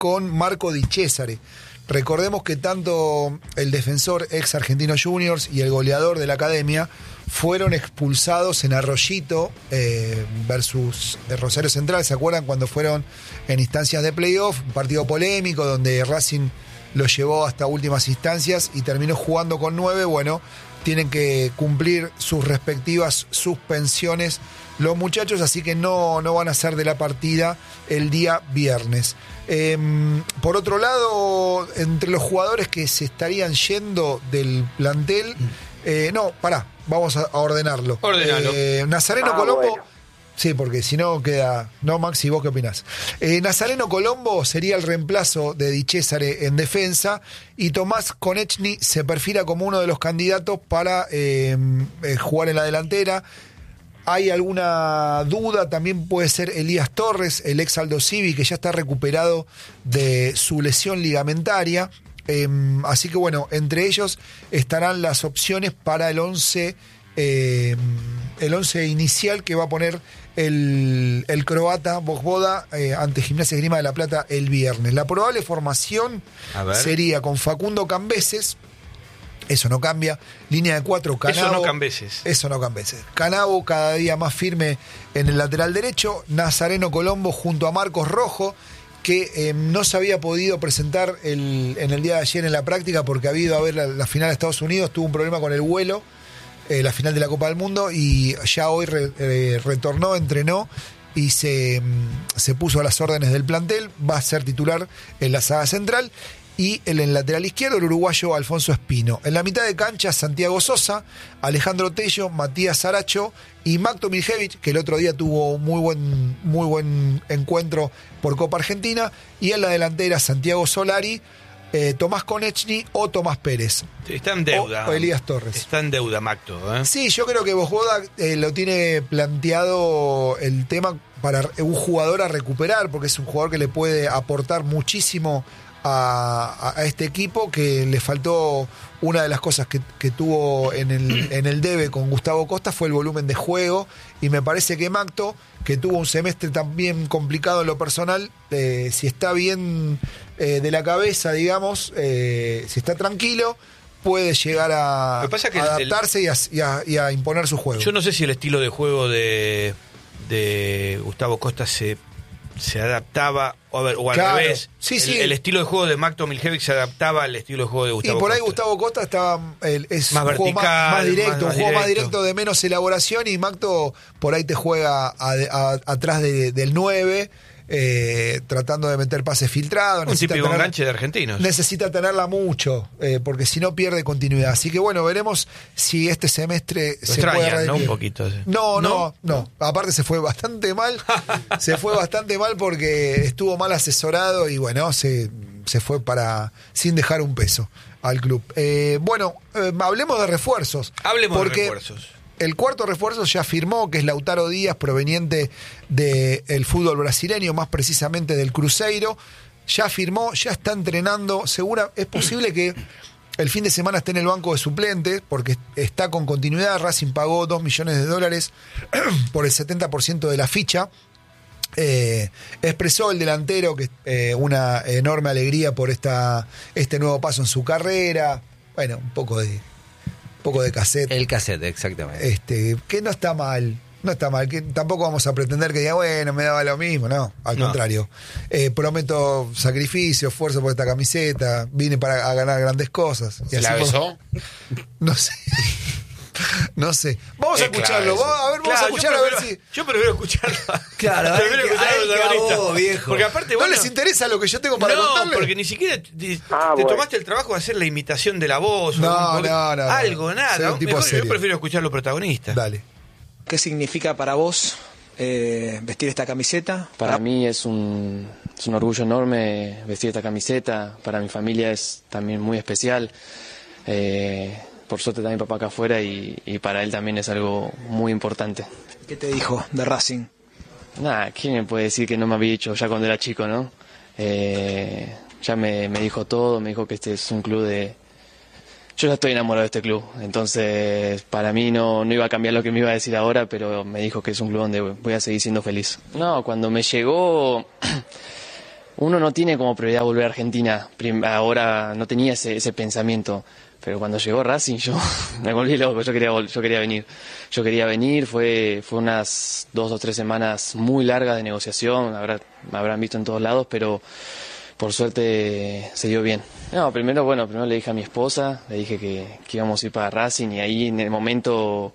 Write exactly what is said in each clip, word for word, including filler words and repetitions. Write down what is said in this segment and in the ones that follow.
con Marco Di Cesare. Recordemos que tanto el defensor ex Argentino Juniors y el goleador de la academia fueron expulsados en Arroyito eh, versus Rosario Central. ¿Se acuerdan cuando fueron en instancias de playoff? Un partido polémico donde Racing lo llevó hasta últimas instancias y terminó jugando con nueve. Bueno, tienen que cumplir sus respectivas suspensiones los muchachos, así que no, no van a ser de la partida el día viernes. Eh, por otro lado, entre los jugadores que se estarían yendo del plantel, eh, no, pará, vamos a, a ordenarlo. Ordenalo. Eh, Nazareno Ah, Colombo. bueno. Sí, porque si no queda... No, Maxi, ¿vos qué opinás? Eh, Nazareno Colombo sería el reemplazo de Di Cesare en defensa y Tomás Konechny se perfila como uno de los candidatos para eh, eh, jugar en la delantera. Hay alguna duda, también puede ser Elías Torres, el ex Aldo Civi, que ya está recuperado de su lesión ligamentaria. Eh, así que bueno, entre ellos estarán las opciones para el once, eh, el once inicial que va a poner el, el croata Vojvoda eh, ante Gimnasia Esgrima de La Plata el viernes. La probable formación sería con Facundo Cambeses. Eso no cambia. Línea de cuatro, Canavo. Eso no Cambeses. Eso no Cambeses. Canavo cada día más firme en el lateral derecho. Nazareno Colombo junto a Marcos Rojo, que eh, no se había podido presentar el, en el día de ayer en la práctica porque ha habido a ver la, la final de Estados Unidos. Tuvo un problema con el vuelo, eh, la final de la Copa del Mundo, y ya hoy re, eh, retornó, entrenó y se, se puso a las órdenes del plantel. Va a ser titular en la saga central. Y el, el lateral izquierdo, el uruguayo Alfonso Espino. En la mitad de cancha, Santiago Sosa, Alejandro Tello, Matías Saracho y Makto Miljevic, que el otro día tuvo un muy buen, muy buen encuentro por Copa Argentina. Y en la delantera, Santiago Solari, eh, Tomás Konechny o Tomás Pérez. Está en deuda. O, o Elías Torres. Está en deuda, Macto. ¿eh? Sí, yo creo que Vojvoda eh, lo tiene planteado el tema para un jugador a recuperar, porque es un jugador que le puede aportar muchísimo A, a este equipo, que le faltó. Una de las cosas que, que tuvo en el, en el debe con Gustavo Costa fue el volumen de juego, y me parece que Macto, que tuvo un semestre también complicado en lo personal, eh, si está bien eh, de la cabeza, digamos, eh, si está tranquilo, puede llegar a, pasa que a adaptarse el, y, a, y, a, y a imponer su juego. Yo no sé si el estilo de juego de, de Gustavo Costa se se adaptaba, o, a ver, o al claro, revés. Sí, el, sí. el estilo de juego de Makto Miljevic se adaptaba al estilo de juego de Gustavo Costa. Y por ahí Costa. Gustavo Costa estaba el, es más un juego vertical, más, más directo, más, un más juego directo. más directo de menos elaboración, y Macto por ahí te juega a, a, atrás de, del nueve, eh, tratando de meter pases filtrados. Un típico tener, enganche de argentinos. Necesita tenerla mucho, eh, porque si no pierde continuidad. Así que bueno, veremos si este semestre Lo se extrañan, puede redimir. ¿no? Un poquito. Sí. No, no, no, no. Aparte se fue bastante mal. se fue bastante mal porque estuvo mal asesorado y bueno, se, se fue para sin dejar un peso al club. Eh, bueno, eh, hablemos de refuerzos. Hablemos porque de refuerzos. El cuarto refuerzo ya firmó, que es Lautaro Díaz, proveniente del fútbol brasileño, más precisamente del Cruzeiro. Ya firmó, ya está entrenando. Segura, es posible que el fin de semana esté en el banco de suplentes, porque está con continuidad. Racing pagó dos millones de dólares por el setenta por ciento de la ficha. Eh, expresó el delantero que eh, una enorme alegría por esta, este nuevo paso en su carrera. Bueno, un poco de... poco de cassette. El cassette, exactamente. Este, que no está mal, no está mal, que tampoco vamos a pretender que diga, bueno, me daba lo mismo, no, al no. contrario. Eh, prometo sacrificio, esfuerzo por esta camiseta, vine para a ganar grandes cosas. ¿Se la besó? No sé. No sé. Vamos Es a escucharlo. claro, Va, a ver, vamos Claro, a escuchar yo a ver prefiero, si. Yo prefiero escucharlo. Claro, prefiero a él que- escuchar a a él los que a protagonistas. vos, viejo. Porque aparte, ¿No bueno, les interesa lo que yo tengo para no, contarles? porque ni siquiera te, te- Ah, te bueno. tomaste el trabajo de hacer la imitación de la voz. No, o un- no, no, no. Algo, Soy nada. un tipo Mejor, serio. yo prefiero escuchar a los protagonistas. Dale. ¿Qué significa para vos eh, vestir esta camiseta? Para mí es un, es un orgullo enorme vestir esta camiseta. Para mi familia es también muy especial. Eh, por suerte está mi papá acá afuera y, y para él también es algo muy importante. ¿Qué te dijo de Racing? Nada, ¿quién me puede decir que no me había dicho ya cuando era chico, no? Eh, ya me, me dijo todo, me dijo que este es un club de... Yo ya estoy enamorado de este club, entonces para mí no, no iba a cambiar lo que me iba a decir ahora, pero me dijo que es un club donde voy a seguir siendo feliz. No, cuando me llegó, uno no tiene como prioridad volver a Argentina. Prim- ahora no tenía ese, ese pensamiento. Pero cuando llegó Racing yo me volví loco, yo quería, vol- yo quería venir. Yo quería venir, fue, fue unas dos o tres semanas muy largas de negociación, habrá, me habrán visto en todos lados, pero por suerte se dio bien. No, primero, bueno, primero le dije a mi esposa, le dije que, que íbamos a ir para Racing y ahí en el momento,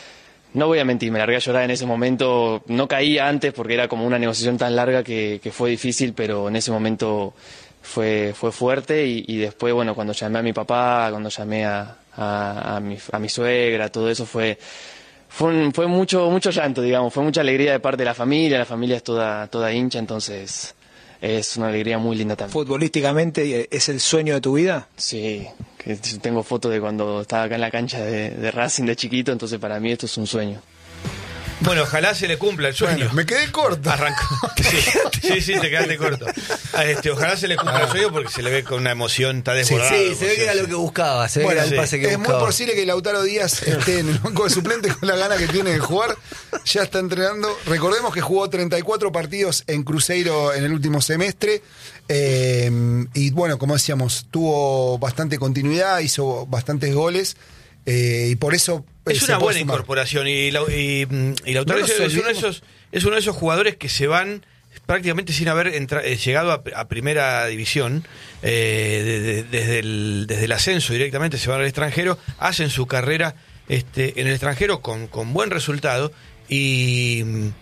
no voy a mentir, me largué a llorar en ese momento, no caía antes porque era como una negociación tan larga que, que fue difícil, pero en ese momento fue, fue fuerte y, y después, bueno, cuando llamé a mi papá, cuando llamé a, a, a, mi, a mi suegra, todo eso fue... Fue, un, fue mucho mucho llanto, digamos, fue mucha alegría de parte de la familia, la familia es toda, toda hincha, entonces es una alegría muy linda también. Futbolísticamente, ¿es el sueño de tu vida? Sí, que tengo fotos de cuando estaba acá en la cancha de, de Racing de chiquito, entonces para mí esto es un sueño. Bueno, ojalá se le cumpla el sueño. Bueno, me quedé corto. Arrancó. Sí, sí, sí, te quedaste corto. A Este, ojalá se le cumpla el sueño porque se le ve con una emoción, está desbordado. Sí, se ve que era lo que buscaba, se ve Bueno, que era el sí. pase que Es buscaba. muy posible que Lautaro Díaz esté en el banco de suplentes con la gana que tiene de jugar. Ya está entrenando. Recordemos que jugó treinta y cuatro partidos en Cruzeiro en el último semestre. Eh, y bueno, como decíamos, tuvo bastante continuidad, hizo bastantes goles. Eh, y por eso eh, Es se una puede buena sumar. incorporación y, la- y, y Lautaro No nos es, es uno de olvidemos. esos, es uno de esos jugadores que se van prácticamente sin haber entra- eh, llegado a, a primera división, eh, de- de- desde, el, desde el ascenso directamente se van al extranjero, hacen su carrera este, en el extranjero con, con buen resultado y,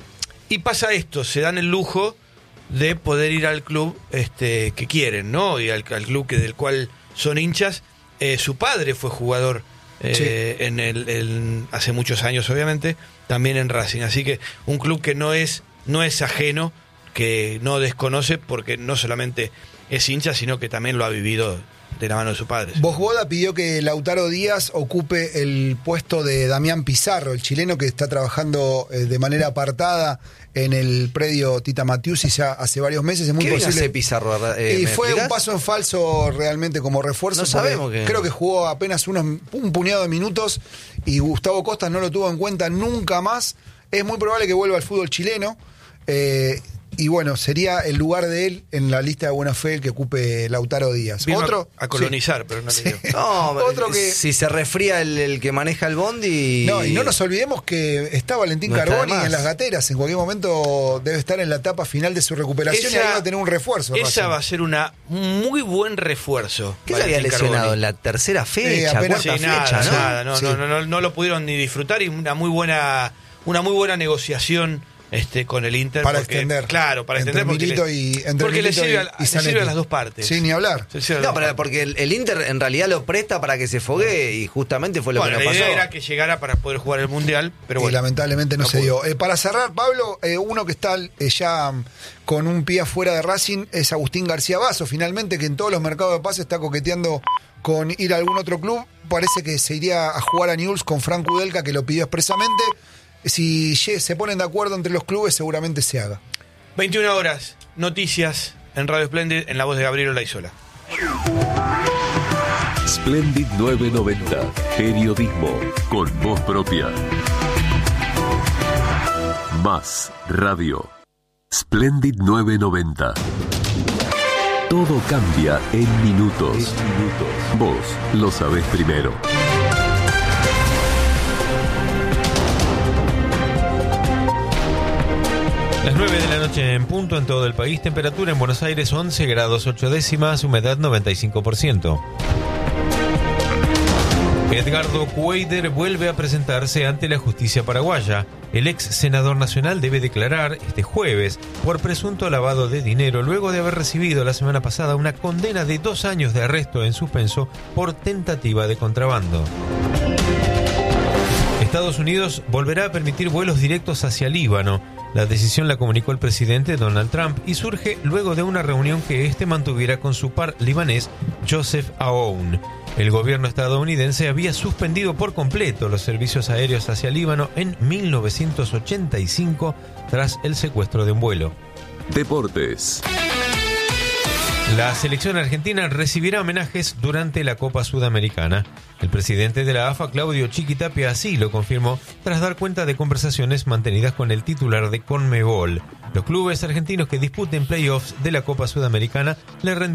y pasa esto, se dan el lujo de poder ir al club este, que quieren, ¿no? Y al, al club que, del cual son hinchas. Eh, su padre fue jugador eh, en el, el- hace muchos años, obviamente, también en Racing. Así que un club que no es, no es ajeno, que no desconoce, porque no solamente es hincha, sino que también lo ha vivido de la mano de su padre. Bosboda pidió que Lautaro Díaz ocupe el puesto de Damián Pizarro, el chileno que está trabajando eh, de manera apartada en el predio Tita Matiusi ya hace varios meses. Es muy ¿Qué viene a posible. hacer Pizarro? Eh, y ¿me fue explicás? un paso en falso realmente como refuerzo. No porque sabemos que- Creo que jugó apenas unos, un puñado de minutos y Gustavo Costas no lo tuvo en cuenta nunca más. Es muy probable que vuelva al fútbol chileno. eh, y bueno, sería el lugar de él en la lista de buena fe el que ocupe Lautaro Díaz. Vino Otro a, a colonizar, sí. pero no le Sí. dio. No, Otro que- si se resfría el, el que maneja el bondi. No, y no nos olvidemos que está Valentín No está de Carboni más. en las gateras. En cualquier momento debe estar en la etapa final de su recuperación y ahí va a tener un refuerzo. Esa Racing. va a ser una muy buen refuerzo. ¿Qué se había Valentín lesionado? Carboni. ¿En la tercera fecha? apenas- cuarta Sí, nada, fecha, ¿no? nada, no, Sí. no, no, no, no lo pudieron ni disfrutar y una muy buena, una muy buena negociación este, con el Inter. Para porque- extender. Claro, para Entre extender porque, Milito le, y- entre porque le, Milito sirve, y- a, y le sirve Zanetti. a las dos partes. Sí, ni hablar. Le sirve a las No, dos pero partes. porque el, el Inter en realidad lo presta para que se fogue y justamente fue lo Bueno, que la nos idea pasó. era que llegara para poder jugar el Mundial, pero y bueno. lamentablemente no, no se pudo. dio. Eh, para cerrar, Pablo, eh, uno que está eh, ya mm, con un pie afuera de Racing es Agustín García Basso, finalmente, que en todos los mercados de pases está coqueteando con ir a algún otro club. Parece que se iría a jugar a Newell's con Frank Udelka, que lo pidió expresamente. Si ye- se ponen de acuerdo entre los clubes, seguramente se haga. veintiuna horas, noticias en Radio Splendid en la voz de Gabriel Olaizola. Splendid novecientos noventa. Periodismo con voz propia. Más radio. Splendid novecientos noventa. Todo cambia en minutos. Vos lo sabés primero. Las nueve de la noche en punto en todo el país, temperatura en Buenos Aires once grados ocho décimas, humedad noventa y cinco por ciento. Edgardo Cueider vuelve a presentarse ante la justicia paraguaya. El ex senador nacional debe declarar este jueves por presunto lavado de dinero luego de haber recibido la semana pasada una condena de dos años de arresto en suspenso por tentativa de contrabando. Estados Unidos volverá a permitir vuelos directos hacia Líbano. La decisión la comunicó el presidente Donald Trump y surge luego de una reunión que este mantuviera con su par libanés Joseph Aoun. El gobierno estadounidense había suspendido por completo los servicios aéreos hacia Líbano en mil novecientos ochenta y cinco tras el secuestro de un vuelo. Deportes. La selección argentina recibirá homenajes durante la Copa Sudamericana. El presidente de la A F A, Claudio Chiquitapia, así lo confirmó tras dar cuenta de conversaciones mantenidas con el titular de CONMEBOL. Los clubes argentinos que disputen playoffs de la Copa Sudamericana le rendirán